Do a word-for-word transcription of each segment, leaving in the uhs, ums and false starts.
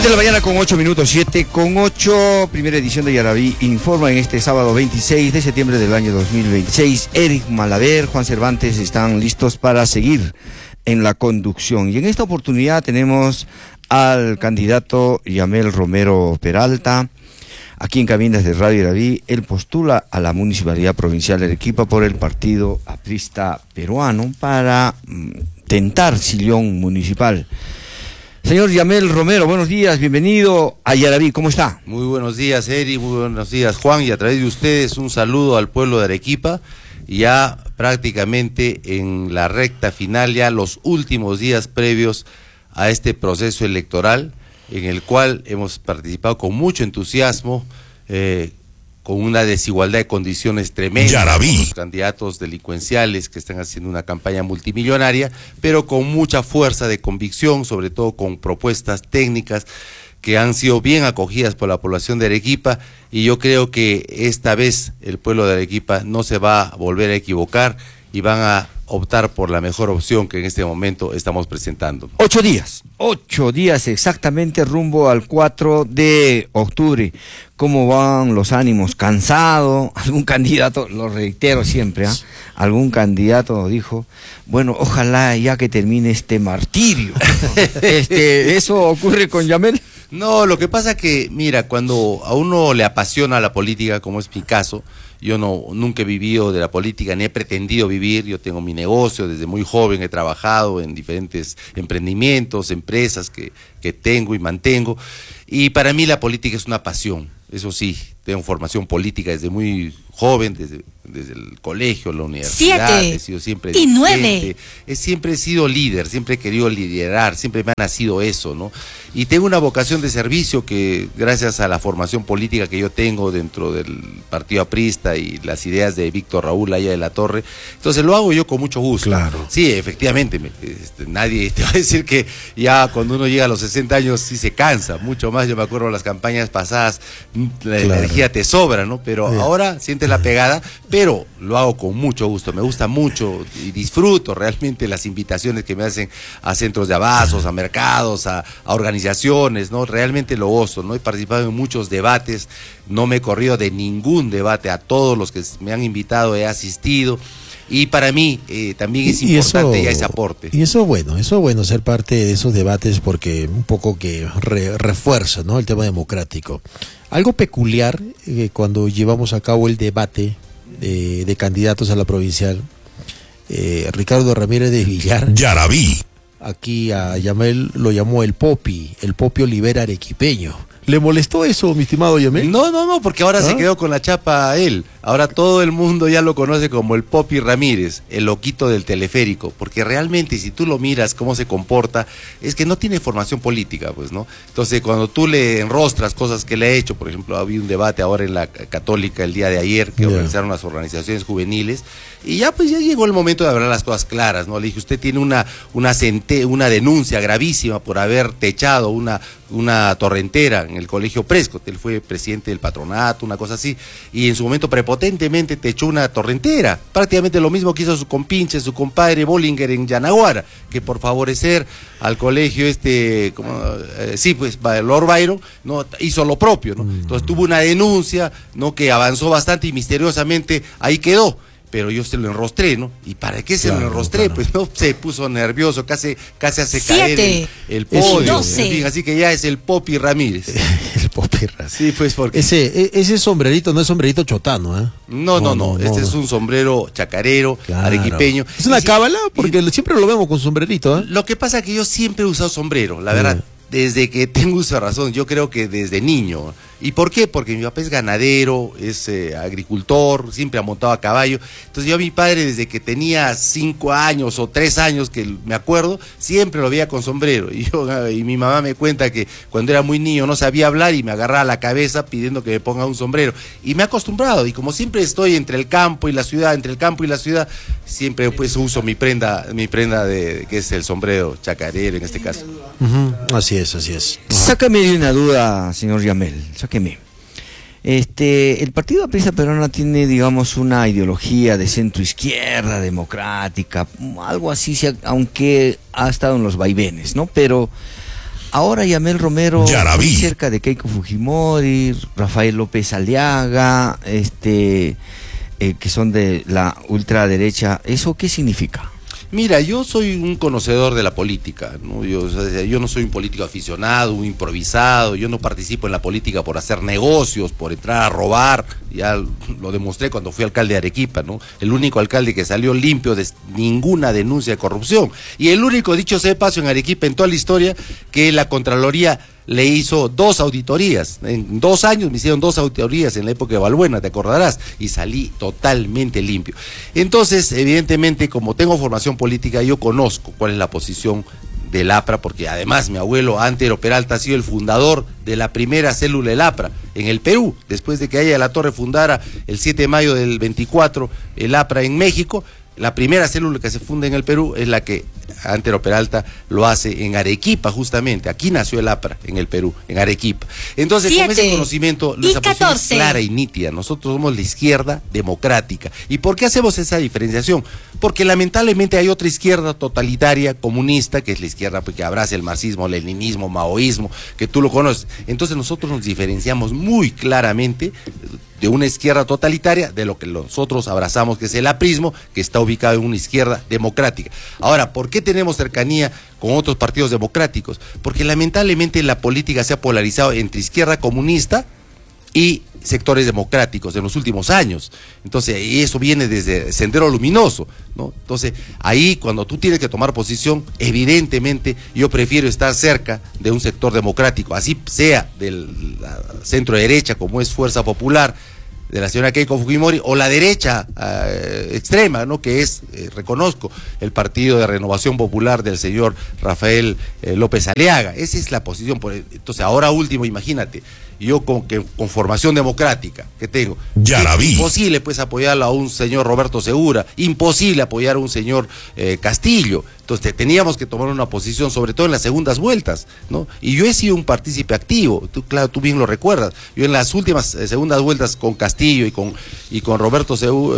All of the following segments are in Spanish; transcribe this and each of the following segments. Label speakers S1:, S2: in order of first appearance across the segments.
S1: siete de la mañana con ocho minutos, siete con ocho, primera edición de Yaraví Informa en este sábado veintiséis de septiembre del año dos mil veintiséis. Eric Malaver, Juan Cervantes están listos para seguir en la conducción. Y en esta oportunidad tenemos al candidato Yamel Romero Peralta, aquí en cabinas de Radio Yaraví. Él postula a la Municipalidad Provincial de Arequipa por el Partido Aprista Peruano para mm, tentar sillón municipal. Señor Yamel Romero, buenos días, bienvenido a Yaraví, ¿cómo está?
S2: Muy buenos días, Eri, muy buenos días, Juan, y a través de ustedes un saludo al pueblo de Arequipa, ya prácticamente en la recta final, ya los últimos días previos a este proceso electoral, en el cual hemos participado con mucho entusiasmo, eh, con una desigualdad de condiciones tremenda,
S3: Yaraví.
S2: Los candidatos delincuenciales que están haciendo una campaña multimillonaria, pero con mucha fuerza de convicción, sobre todo con propuestas técnicas que han sido bien acogidas por la población de Arequipa, y yo creo que esta vez el pueblo de Arequipa no se va a volver a equivocar y van a optar por la mejor opción que en este momento estamos presentando.
S1: Ocho días, ocho días exactamente rumbo al cuatro de octubre. ¿Cómo van los ánimos? ¿Cansado? Algún candidato, lo reitero siempre, ¿eh? Algún candidato dijo, bueno, ojalá ya que termine este martirio. este, ¿Eso ocurre con Yamel?
S2: No, lo que pasa que, mira, cuando a uno le apasiona la política, como es mi caso, yo no nunca he vivido de la política, ni he pretendido vivir. Yo tengo mi negocio, desde muy joven he trabajado en diferentes emprendimientos, empresas que, que tengo y mantengo, y para mí la política es una pasión, eso sí, tengo formación política desde muy joven, desde, desde el colegio, la universidad,
S4: Siete
S2: he sido siempre
S4: y nueve.
S2: He, siempre he sido líder, siempre he querido liderar, siempre me ha nacido eso, ¿no? Y tengo una vocación de servicio que, gracias a la formación política que yo tengo dentro del Partido Aprista y las ideas de Víctor Raúl Haya de la Torre, entonces lo hago yo con mucho gusto.
S1: Claro.
S2: Sí, efectivamente, me, este, nadie te va a decir que ya cuando uno llega a los sesenta años sí se cansa, mucho más. Yo me acuerdo de las campañas pasadas, la
S1: Claro.
S2: energía te sobra, ¿no? Pero
S1: Sí.
S2: ahora sientes la pegada, pero lo hago con mucho gusto, me gusta mucho y disfruto realmente las invitaciones que me hacen a centros de abastos, a mercados, a, a organizaciones, ¿no? Realmente lo gozo, ¿no? He participado en muchos debates, no me he corrido de ningún debate, a todos los que me han invitado he asistido. Y para mí eh, también es
S5: Y
S2: importante
S5: eso,
S2: ya ese aporte.
S5: Y eso es bueno, eso es bueno ser parte de esos debates porque un poco que re, refuerza, ¿no?, el tema democrático. Algo peculiar eh, cuando llevamos a cabo el debate de, de candidatos a la provincial, eh, Ricardo Ramírez de Villar,
S3: Yaraví.
S5: aquí a Yamel lo llamó el Popi, el Popi Olivera arequipeño. ¿Le molestó eso, mi estimado Yamel?
S2: No, no, no, porque ahora
S5: ¿Ah?
S2: se quedó con la chapa a él. Ahora todo el mundo ya lo conoce como el Popi Ramírez, el loquito del teleférico, porque realmente si tú lo miras cómo se comporta, es que no tiene formación política, pues, ¿no? Entonces, cuando tú le enrostras cosas que le ha hecho, por ejemplo, había un debate ahora en la Católica el día de ayer que
S5: Yeah.
S2: organizaron las organizaciones juveniles, y ya pues ya llegó el momento de hablar las cosas claras, ¿no? Le dije, usted tiene una una sente, una denuncia gravísima por haber techado una una torrentera en el Colegio Prescott. Él fue presidente del patronato, una cosa así, y en su momento prepotentemente techó una torrentera, prácticamente lo mismo que hizo su compinche, su compadre Bollinger en Yanaguara, que por favorecer al colegio este, como, eh, sí, pues Lord Byron, no hizo lo propio, ¿no? Entonces tuvo una denuncia, ¿no?, que avanzó bastante y misteriosamente ahí quedó. Pero yo se lo enrostré, ¿no? ¿Y para qué se
S5: Claro,
S2: lo enrostré?
S5: claro.
S2: Pues no, se puso nervioso, casi, casi hace
S4: Siete.
S2: caer el, el
S5: Eso,
S2: podio.
S4: doce.
S2: En fin, así que ya es el Popi Ramírez.
S5: el Popi Ramírez.
S2: Sí, pues porque...
S5: Ese, e- ese sombrerito no es sombrerito chotano, ¿eh?
S2: No, no, no, este es un sombrero chacarero,
S5: Claro.
S2: arequipeño.
S5: Es una
S2: Y sí-
S5: cábala,
S2: y-
S5: porque siempre lo vemos con sombrerito, ¿eh?
S2: Lo que pasa es que yo siempre he usado sombrero, la verdad.
S5: Sí.
S2: Desde que tengo uso de razón, yo creo que desde niño. ¿Y por qué? Porque mi papá es ganadero, es eh, agricultor, siempre ha montado a caballo. Entonces yo a mi padre desde que tenía cinco años o tres años, que me acuerdo, siempre lo veía con sombrero. Y, yo, y mi mamá me cuenta que cuando era muy niño no sabía hablar y me agarraba la cabeza pidiendo que me ponga un sombrero. Y me he acostumbrado, y como siempre estoy entre el campo y la ciudad, entre el campo y la ciudad, siempre pues uso mi prenda, mi prenda de que es el sombrero chacarero en este caso.
S5: Ujú, así es, así es.
S1: Sácame de una duda, señor Yamel, sáqueme. Este, el Partido Aprista Peruano tiene, digamos, una ideología de centro izquierda, democrática, algo así, aunque ha estado en los vaivenes, ¿no? Pero ahora Yamel Romero,
S3: Yaraví,
S1: muy cerca de Keiko Fujimori, Rafael López Aliaga, este, eh, que son de la ultraderecha, ¿eso qué significa?
S2: Mira, yo soy un conocedor de la política, ¿no? Yo, o sea, yo no soy un político aficionado, un improvisado, yo no participo en la política por hacer negocios, por entrar a robar, ya lo demostré cuando fui alcalde de Arequipa, ¿no? El único alcalde que salió limpio de ninguna denuncia de corrupción, y el único, dicho sea de paso, en Arequipa en toda la historia, que la Contraloría le hizo dos auditorías, en dos años me hicieron dos auditorías en la época de Balbuena, te acordarás, y salí totalmente limpio. Entonces, evidentemente, como tengo formación política, yo conozco cuál es la posición del APRA, porque además mi abuelo Antero Peralta ha sido el fundador de la primera célula del APRA en el Perú, después de que Aya de la Torre fundara el siete de mayo del veinticuatro el APRA en México. La primera célula que se funda en el Perú es la que Antero Peralta lo hace en Arequipa, justamente. Aquí nació el APRA, en el Perú, en Arequipa. Entonces, Siete. con ese conocimiento, nuestra posición es clara y nítida. Nosotros somos la izquierda democrática. ¿Y por qué hacemos esa diferenciación? Porque lamentablemente hay otra izquierda totalitaria, comunista, que es la izquierda pues, que abraza el marxismo, leninismo, maoísmo, que tú lo conoces. Entonces nosotros nos diferenciamos muy claramente de una izquierda totalitaria, de lo que nosotros abrazamos, que es el aprismo, que está ubicado en una izquierda democrática. Ahora, ¿por qué tenemos cercanía con otros partidos democráticos? Porque lamentablemente la política se ha polarizado entre izquierda comunista y sectores democráticos en los últimos años. Entonces, y eso viene desde Sendero Luminoso, ¿no? Entonces, ahí cuando tú tienes que tomar posición, evidentemente yo prefiero estar cerca de un sector democrático, así sea del centro derecha como es Fuerza Popular, de la señora Keiko Fujimori, o la derecha eh, extrema, ¿no? Que es, eh, reconozco, el Partido de Renovación Popular del señor Rafael eh, López Aliaga. Esa es la posición. Por, entonces, ahora último, imagínate, yo con, que, con formación democrática que tengo,
S3: Yaraví,
S2: es imposible pues apoyar a un señor Roberto Segura, imposible apoyar a un señor eh, Castillo. Entonces teníamos que tomar una posición, sobre todo en las segundas vueltas, ¿no? Y yo he sido un partícipe activo, tú, claro, tú bien lo recuerdas. Yo en las últimas eh, segundas vueltas con Castillo y con y con Roberto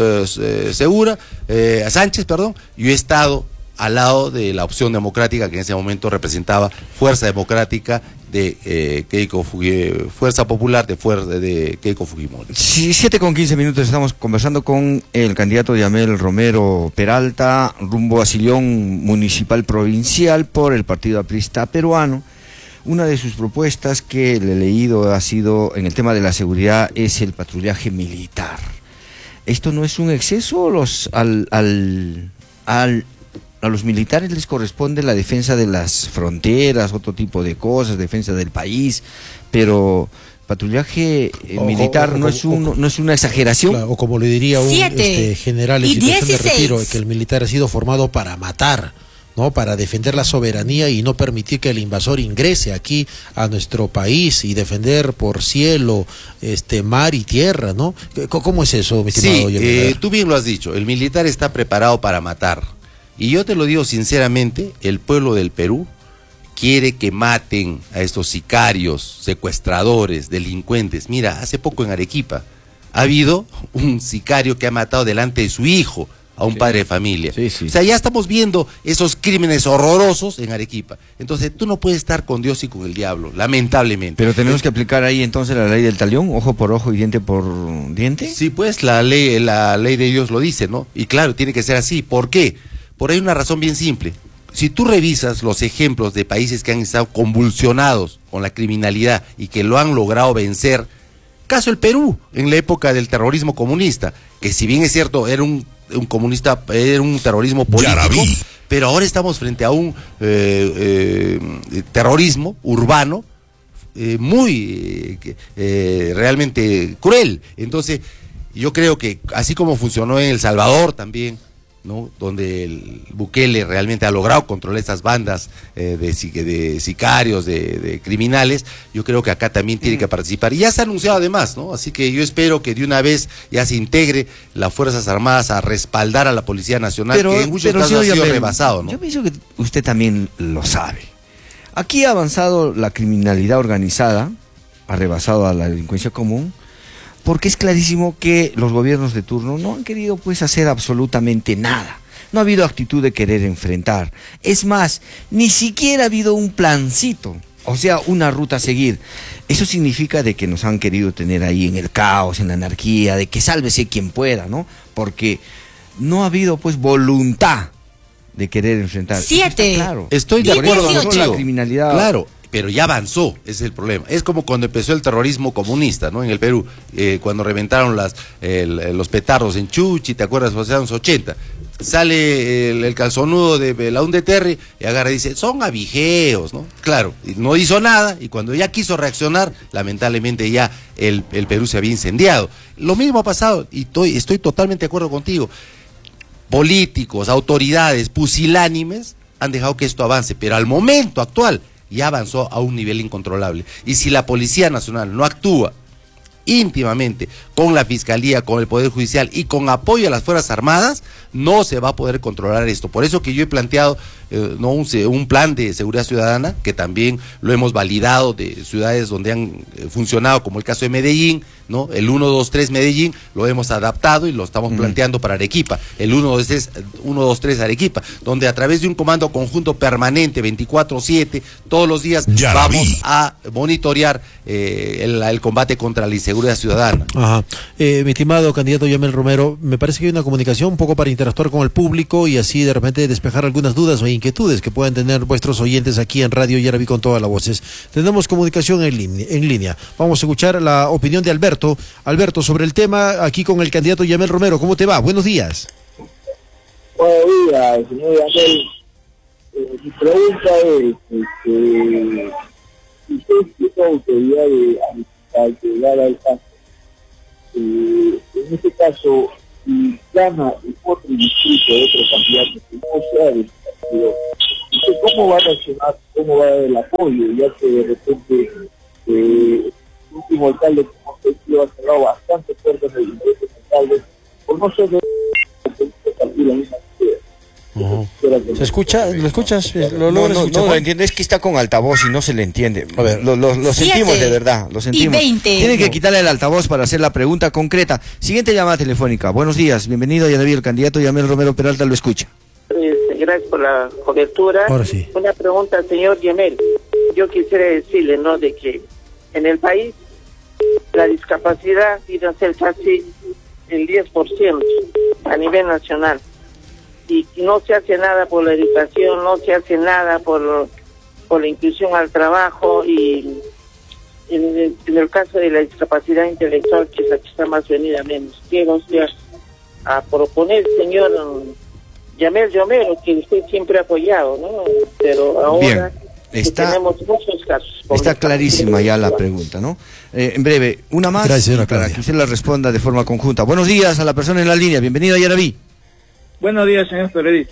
S2: Segura, eh, Sánchez, perdón, yo he estado al lado de la opción democrática que en ese momento representaba Fuerza Democrática de eh, Keiko Fujimori, Fuerza Popular de, Fuerza, de Keiko Fujimori.
S1: Sí, siete con quince minutos, estamos conversando con el candidato Yamel Romero Peralta, rumbo a Sillón Municipal Provincial por el Partido Aprista Peruano. Una de sus propuestas que le he leído ha sido, en el tema de la seguridad, es el patrullaje militar. ¿Esto no es un exceso? Los, al, al, al A los militares les corresponde la defensa de las fronteras, otro tipo de cosas, defensa del país, pero patrullaje eh, o, militar o, o, no, es un, o, no es una exageración.
S5: Claro, o como le diría un este, general en situación de retiro, que el militar ha sido formado para matar, ¿no? Para defender la soberanía y no permitir que el invasor ingrese aquí a nuestro país y defender por cielo, este, mar y tierra, ¿no? ¿Cómo es eso, mi estimado?
S2: Sí, eh, tú bien lo has dicho, el militar está preparado para matar. Y yo te lo digo sinceramente, el pueblo del Perú quiere que maten a estos sicarios, secuestradores, delincuentes. Mira, hace poco en Arequipa ha habido un sicario que ha matado delante de su hijo a un sí. padre de familia. Sí, sí. O sea, ya estamos viendo esos crímenes horrorosos en Arequipa. Entonces, tú no puedes estar con Dios y con el diablo, lamentablemente.
S1: Pero tenemos que aplicar ahí entonces la ley del talión, ojo por ojo y diente por diente.
S2: Sí, pues la ley, la ley de Dios lo dice, ¿no? Y claro, tiene que ser así. ¿Por qué? Por ahí una razón bien simple. Si tú revisas los ejemplos de países que han estado convulsionados con la criminalidad y que lo han logrado vencer, caso el Perú, en la época del terrorismo comunista, que si bien es cierto, era un, un comunista, era un terrorismo político, Yaraví. Pero ahora estamos frente a un eh, eh, terrorismo urbano eh, muy eh, eh, realmente cruel. Entonces, yo creo que así como funcionó en El Salvador también, ¿no? Donde el Bukele realmente ha logrado controlar estas bandas eh, de, de sicarios, de, de criminales, yo creo que acá también tiene que participar. Y ya se ha anunciado además, ¿no? Así que yo espero que de una vez ya se integre las Fuerzas Armadas a respaldar a la Policía Nacional, pero, que en muchos casos ha sido me, rebasado, ¿no?
S1: Yo pienso que usted también lo sabe. Aquí ha avanzado la criminalidad organizada, ha rebasado a la delincuencia común, porque es clarísimo que los gobiernos de turno no han querido pues hacer absolutamente nada. No ha habido actitud de querer enfrentar. Es más, ni siquiera ha habido un plancito O sea, una ruta a seguir. Eso significa de que nos han querido tener ahí en el caos, en la anarquía, de que sálvese quien pueda, ¿no? Porque no ha habido pues voluntad de querer enfrentar.
S3: Siete.
S1: Claro.
S2: Estoy de
S3: Y
S2: acuerdo
S3: dieciocho.
S2: contigo.
S1: La criminalidad.
S2: Claro, pero ya avanzó, ese es el problema. Es como cuando empezó el terrorismo comunista, ¿no? En el Perú, eh, cuando reventaron las, el, los petardos en Chuchi, ¿te acuerdas? O sea, en los ochenta. Sale el, el calzonudo de la Undeterri y agarra y dice, son abigeos, ¿no? Claro, no hizo nada y cuando ya quiso reaccionar, lamentablemente ya el, el Perú se había incendiado. Lo mismo ha pasado y estoy, estoy totalmente de acuerdo contigo. Políticos, autoridades, pusilánimes han dejado que esto avance, pero al momento actual ya avanzó a un nivel incontrolable. Y si la Policía Nacional no actúa íntimamente con la Fiscalía, con el Poder Judicial y con apoyo a las Fuerzas Armadas, no se va a poder controlar esto. Por eso que yo he planteado eh, no un, un plan de seguridad ciudadana, que también lo hemos validado de ciudades donde han eh, funcionado, como el caso de Medellín, ¿no? El uno dos tres Medellín lo hemos adaptado y lo estamos mm. planteando para Arequipa, el uno dos tres Arequipa, donde a través de un comando conjunto permanente, veinticuatro siete, todos los días ya vamos a monitorear eh, el, el combate contra la inseguridad ciudadana.
S5: Ajá. Eh, mi estimado candidato Yamel Romero, me parece que hay una comunicación un poco para interactuar con el público y así de repente despejar algunas dudas o inquietudes que puedan tener vuestros oyentes aquí en Radio Yaraví con todas las voces. Tenemos comunicación en línea, en línea. Vamos a escuchar la opinión de Alberto. Alberto, sobre el tema aquí con el candidato Yamel Romero. ¿Cómo te va? Buenos días.
S4: Buenos días, señor Yamel. Eh, mi pregunta es, este, si usted tiene autoridad de, de llegar al caso, eh, en este caso, si gana el otro distrito de otro candidato que no sea de partido, ¿cómo va a reaccionar? ¿Cómo va a dar el apoyo? Ya que de repente eh, el último alcalde que hemos tenido ha cerrado bastante fuerte en el ingreso de alcalde, por no ser de la misma idea.
S5: Uh-huh. ¿Se escucha? ¿Lo escuchas? ¿Lo
S1: no,
S5: logras
S1: no,
S5: escuchar?
S1: no lo entiendo, es que está con altavoz y no se le entiende.
S5: A ver.
S1: Lo, lo, lo sentimos
S3: Siete
S1: de verdad, lo sentimos.
S3: y veinte.
S1: Tienen que quitarle el altavoz para hacer la pregunta concreta. Siguiente llamada telefónica. Buenos días, bienvenido a Yaraví, el candidato Yamel Romero Peralta lo escucha.
S6: Gracias por la cobertura.
S5: Ahora sí.
S6: Una pregunta al señor Yamel. Yo quisiera decirle, ¿no?, de que en el país la discapacidad viene a ser casi el diez por ciento a nivel nacional. Y no se hace nada por la educación, no se hace nada por, por la inclusión al trabajo y en el, en el caso de la discapacidad intelectual, que es la que está más venida menos. Quiero usted a proponer, señor Yamel Romero, que usted siempre ha apoyado, ¿no? Pero ahora
S1: está,
S6: tenemos muchos casos.
S1: Está clarísima ya la pregunta, ¿no? Eh, en breve, una más.
S5: Gracias, señora
S1: para
S5: Claudia.
S1: que usted la responda de forma conjunta. Buenos días a la persona en la línea, bienvenido a Yaraví.
S4: Buenos días, señor periodista.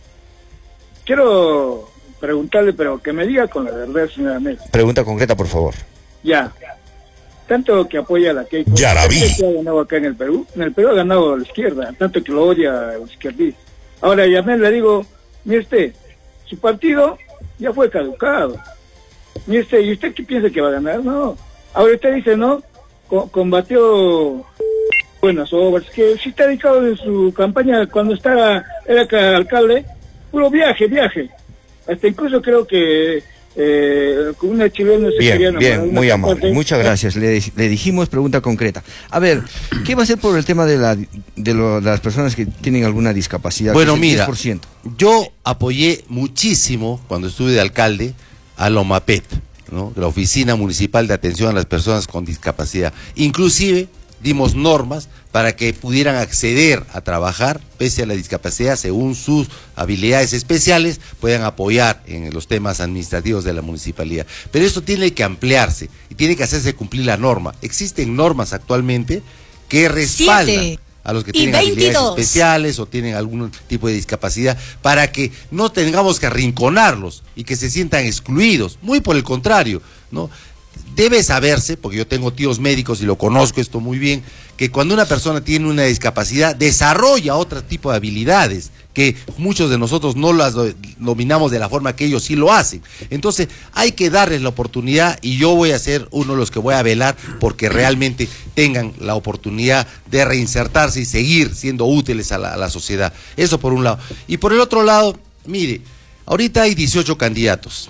S4: Quiero preguntarle, pero que me diga con la verdad, señor Yamel.
S1: Pregunta concreta, por favor.
S4: Ya. Tanto que apoya a la Keiko.
S7: Yaraví.
S4: Que ha ganado acá en el Perú. En el Perú ha ganado la izquierda, tanto que lo odia a los izquierdistas. Ahora, Yamel, le digo, mire usted, su partido ya fue caducado. Mire usted, ¿y usted qué piensa que va a ganar? No. Ahora usted dice, ¿no? Co- combatió buenas obras, que sí está dedicado en su campaña cuando estaba, era ca- alcalde, puro viaje, viaje. Hasta incluso creo que eh, con una chilena se quería
S1: Bien,
S4: enamorar
S1: bien,
S4: una
S1: muy amable,
S4: cantante.
S1: muchas gracias. Le, le dijimos pregunta concreta. A ver, ¿qué va a hacer por el tema de, la, de, lo, de las personas que tienen alguna discapacidad?
S2: Bueno,
S1: que es el
S2: mira,
S1: diez por ciento.
S2: yo apoyé muchísimo cuando estuve de alcalde a la OMAPET, ¿no?, la Oficina Municipal de Atención a las Personas con Discapacidad. Inclusive dimos normas para que pudieran acceder a trabajar pese a la discapacidad según sus habilidades especiales, puedan apoyar en los temas administrativos de la municipalidad. Pero esto tiene que ampliarse y tiene que hacerse cumplir la norma. Existen normas actualmente que respaldan
S3: Siete
S2: a los que
S3: y
S2: tienen habilidades
S3: veintidós.
S2: especiales o tienen algún tipo de discapacidad, para que no tengamos que arrinconarlos y que se sientan excluidos. Muy por el contrario, ¿no? Debe saberse, porque yo tengo tíos médicos y lo conozco esto muy bien, que cuando una persona tiene una discapacidad desarrolla otro tipo de habilidades que muchos de nosotros no las do- dominamos de la forma que ellos sí lo hacen. Entonces hay que darles la oportunidad y yo voy a ser uno de los que voy a velar porque realmente tengan la oportunidad de reinsertarse y seguir siendo útiles a la, a la sociedad. Eso por un lado. Y por el otro lado, mire, ahorita hay dieciocho candidatos.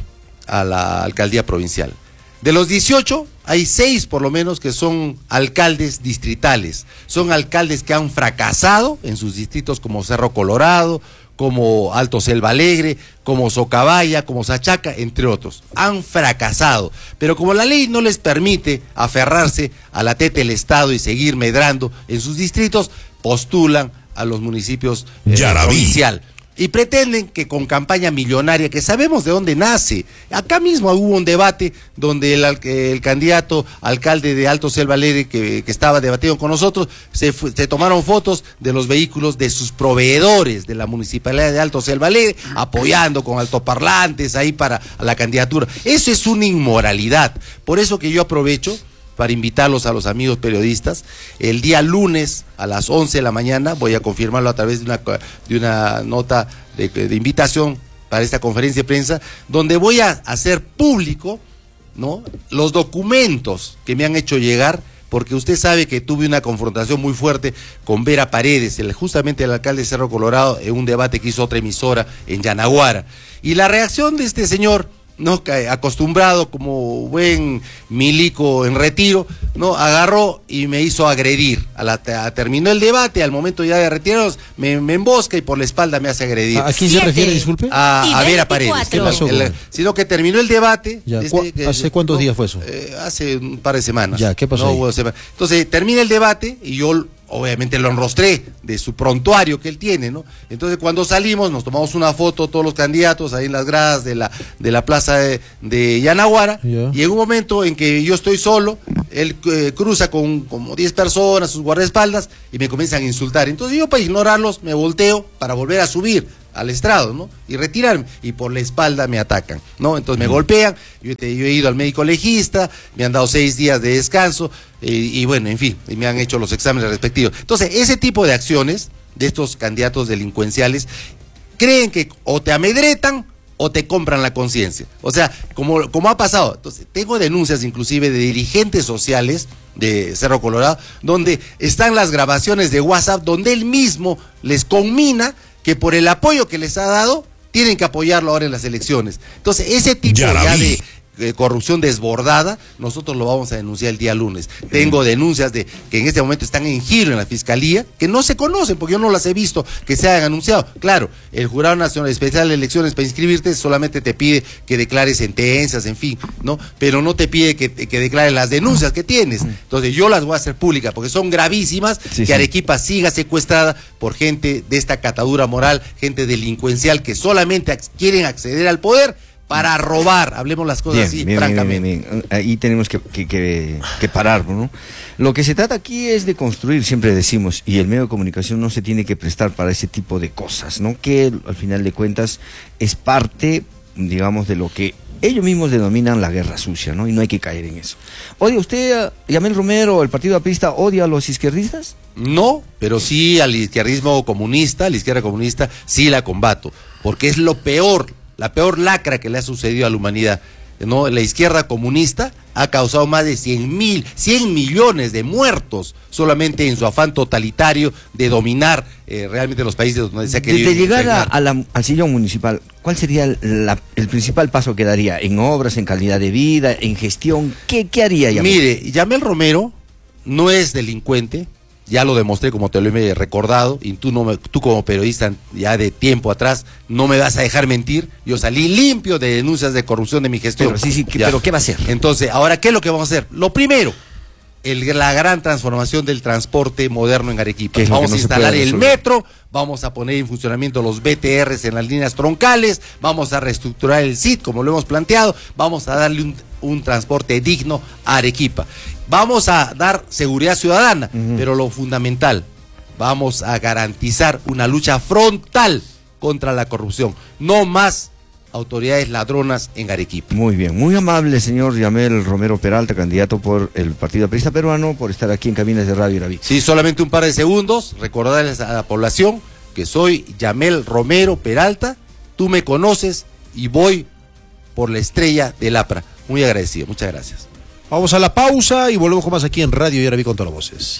S2: a la alcaldía provincial. De los dieciocho, hay seis por lo menos que son alcaldes distritales, son alcaldes que han fracasado en sus distritos como Cerro Colorado, como Alto Selva Alegre, como Socabaya, como Sachaca, entre otros. Han fracasado, pero como la ley no les permite aferrarse a la teta del Estado y seguir medrando en sus distritos, postulan a los municipios eh, provincial. Y pretenden que con campaña millonaria, que sabemos de dónde nace. Acá mismo hubo un debate donde el, el candidato alcalde de Alto Selva Alegre que, que estaba debatiendo con nosotros, se, se tomaron fotos de los vehículos de sus proveedores de la municipalidad de Alto Selva Alegre, apoyando con altoparlantes ahí para la candidatura. Eso es una inmoralidad. Por eso que yo aprovecho para invitarlos a los amigos periodistas. El día lunes a las once de la mañana, voy a confirmarlo a través de una, de una nota de, de invitación para esta conferencia de prensa, donde voy a hacer público, ¿no?, los documentos que me han hecho llegar, porque usted sabe que tuve una confrontación muy fuerte con Vera Paredes, el, justamente el alcalde de Cerro Colorado, en un debate que hizo otra emisora en Yanaguara. Y la reacción de este señor, no, acostumbrado como buen milico en retiro, no, agarró y me hizo agredir. A la, a, terminó el debate, al momento ya de retirarnos, me, me embosca y por la espalda me hace agredir.
S5: ¿A quién se refiere, disculpe?
S2: A, a Vera Paredes.
S5: ¿Qué pasó?
S2: El, sino que terminó el debate.
S5: Ya,
S2: desde,
S5: ¿cu ¿Hace cuántos
S2: no,
S5: días fue eso?
S2: Eh, hace un par de semanas.
S5: Ya, ¿qué pasó?
S2: No hubo semana. Entonces termina el debate y yo obviamente lo enrostré de su prontuario que él tiene, ¿no? Entonces cuando salimos nos tomamos una foto todos los candidatos ahí en las gradas de la de la plaza de, de Yanaguara, yeah. Y en un momento en que yo estoy solo, él eh, cruza con como diez personas, sus guardaespaldas, y me comienzan a insultar. Entonces yo, para ignorarlos, me volteo para volver a subir al estrado, ¿no? Y retirarme, y por la espalda me atacan, ¿no? Entonces me golpean, yo, yo he ido al médico legista, me han dado seis días de descanso, eh, y bueno, en fin, y me han hecho los exámenes respectivos. Entonces, ese tipo de acciones de estos candidatos delincuenciales creen que o te amedretan o te compran la conciencia. O sea, como, como ha pasado. Entonces, tengo denuncias inclusive de dirigentes sociales de Cerro Colorado, donde están las grabaciones de WhatsApp, donde él mismo les conmina que por el apoyo que les ha dado, tienen que apoyarlo ahora en las elecciones. Entonces, ese tipo ya, ya de, de corrupción desbordada, nosotros lo vamos a denunciar el día lunes. Mm. Tengo denuncias de que en este momento están en giro en la Fiscalía, que no se conocen, porque yo no las he visto, que se hayan anunciado. Claro, el Jurado Nacional Especial de Elecciones, para inscribirte, solamente te pide que declares sentencias, en fin, ¿no? Pero no te pide que, que declares las denuncias que tienes. Entonces, yo las voy a hacer públicas, porque son gravísimas, sí, que sí. Arequipa siga secuestrada por gente de esta catadura moral, gente delincuencial que solamente quieren acceder al poder para robar, hablemos las cosas bien, así,
S1: bien,
S2: francamente.
S1: Bien, bien, bien. Ahí tenemos que, que, que, que parar, ¿no? Lo que se trata aquí es de construir, siempre decimos, y el medio de comunicación no se tiene que prestar para ese tipo de cosas, ¿no? Que al final de cuentas es parte, digamos, de lo que ellos mismos denominan la guerra sucia, ¿no? Y no hay que caer en eso. ¿Odia usted, Yamel Romero, el Partido Aprista, odia a los izquierdistas?
S2: No, pero sí al izquierdismo comunista, a la izquierda comunista, sí la combato, porque es lo peor, la peor lacra que le ha sucedido a la humanidad, ¿no? La izquierda comunista ha causado más de cien mil, cien millones de muertos solamente en su afán totalitario de dominar eh, realmente los países donde se ha querido.
S1: De llegar a, a la, al sillón municipal, ¿cuál sería la, el principal paso que daría? ¿En obras, en calidad de vida, en gestión? ¿Qué, qué haría Yamel?
S2: Mire, Yamel Romero no es delincuente. Ya lo demostré, como te lo he recordado, y tú, no me, tú como periodista ya de tiempo atrás no me vas a dejar mentir. Yo salí limpio de denuncias de corrupción de mi gestión.
S1: Pero, sí, sí, que, pero ¿qué va a hacer?
S2: Entonces, ahora, ¿qué es lo que vamos a hacer? Lo primero, el, la gran transformación del transporte moderno en Arequipa. Vamos no a instalar el metro, vamos a poner en funcionamiento los B T Rs en las líneas troncales, vamos a reestructurar el S I T como lo hemos planteado, vamos a darle un, un transporte digno a Arequipa. Vamos a dar seguridad ciudadana, uh-huh. Pero lo fundamental, vamos a garantizar una lucha frontal contra la corrupción. No más autoridades ladronas en Arequipa.
S1: Muy bien, muy amable señor Yamel Romero Peralta, candidato por el Partido Aprista Peruano, por estar aquí en Cabinas de Radio Iraví.
S2: Sí, solamente un par de segundos, recordarles a la población que soy Yamel Romero Peralta, tú me conoces y voy por la estrella del APRA. Muy agradecido, muchas gracias.
S5: Vamos a la pausa y volvemos con más aquí en Radio Yaraví con todas las voces.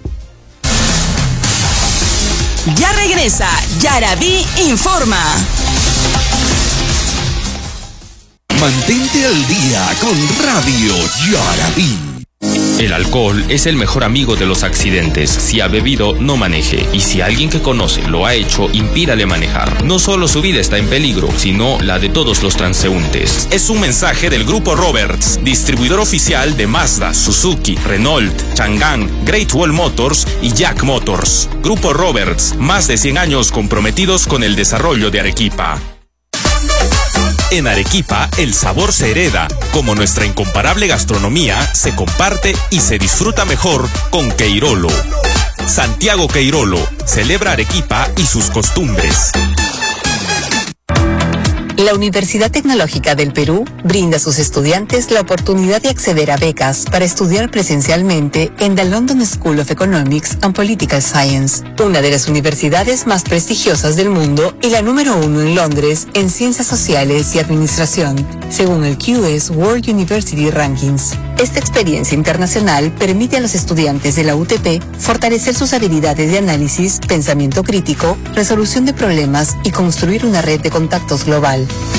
S3: Ya regresa Yaraví Informa. Mantente al día con Radio Yarabí.
S7: El alcohol es el mejor amigo de los accidentes. Si ha bebido, no maneje. Y si alguien que conoce lo ha hecho, impídale manejar. No solo su vida está en peligro, sino la de todos los transeúntes. Es un mensaje del Grupo Roberts, distribuidor oficial de Mazda, Suzuki, Renault, Chang'an, Great Wall Motors y Jack Motors. Grupo Roberts, más de cien años comprometidos con el desarrollo de Arequipa. En Arequipa, el sabor se hereda, como nuestra incomparable gastronomía se comparte y se disfruta mejor con Queirolo. Santiago Queirolo celebra Arequipa y sus costumbres.
S8: La Universidad Tecnológica del Perú brinda a sus estudiantes la oportunidad de acceder a becas para estudiar presencialmente en la London School of Economics and Political Science, una de las universidades más prestigiosas del mundo y la número uno en Londres en ciencias sociales y administración, según el Q S World University Rankings. Esta experiencia internacional permite a los estudiantes de la U T P fortalecer sus habilidades de análisis, pensamiento crítico, resolución de problemas y construir una red de contactos global.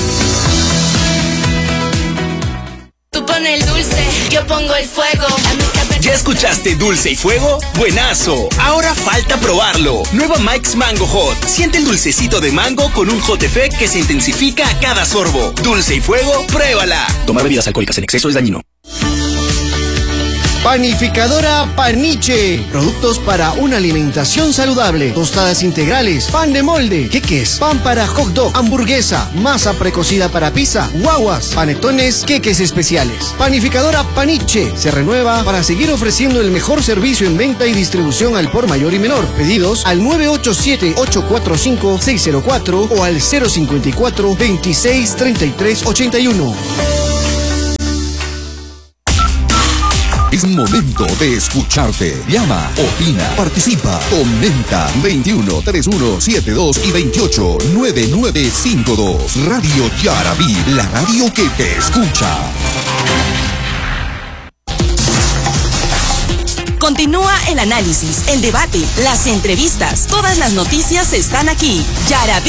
S9: Tú pones el dulce, yo pongo el fuego.
S3: ¿Ya escuchaste Dulce y Fuego? ¡Buenazo! Ahora falta probarlo. Nueva Mike's Mango Hot. Siente el dulcecito de mango con un hot effect que se intensifica a cada sorbo. Dulce y Fuego, pruébala. Tomar bebidas alcohólicas en exceso es dañino.
S10: Panificadora Paniche. Productos para una alimentación saludable. Tostadas integrales, pan de molde, queques, pan para hot dog, hamburguesa, masa precocida para pizza, guaguas, panetones, queques especiales. Panificadora Paniche se renueva para seguir ofreciendo el mejor servicio en venta y distribución al por mayor y menor. Pedidos al nueve ocho siete, ocho cuatro cinco, seis cero cuatro o al cero cinco cuatro, veintiséis, treinta y tres, ochenta y uno.
S3: Es momento de escucharte. Llama, opina, participa, comenta. veintiuno, treinta y uno, setenta y dos y veintiocho, noventa y nueve cincuenta y dos. Radio Yarabí, la radio que te escucha.
S11: Continúa el análisis, el debate, las entrevistas. Todas las noticias están aquí. Yarabí.